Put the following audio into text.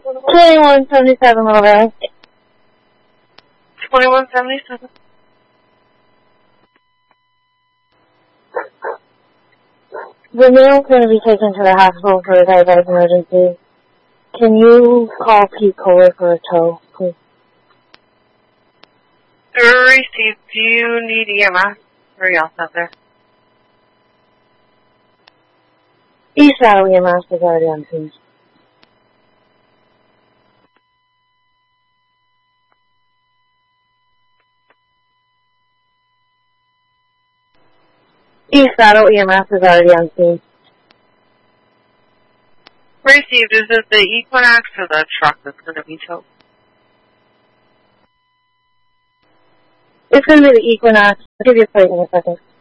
2177 Little Valley. 2177. The male is going to be taken to the hospital for a diabetic emergency. Can you call Pete Kohler for a tow, please? Received. Do you need EMS? Or are you all set there? East Saddle EMS is already on scene. East Saddle EMS is already on scene. Received. Is it the Equinox or the truck that's going to be towed? It's going to be the Equinox. I'll give you a plate in a second.